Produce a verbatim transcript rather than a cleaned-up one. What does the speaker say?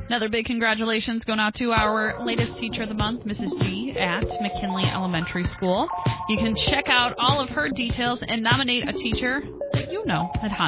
Another big congratulations going out to our latest Teacher of the Month, Missus G, at McKinley Elementary School. You can check out all of her details and nominate a teacher that you know at hot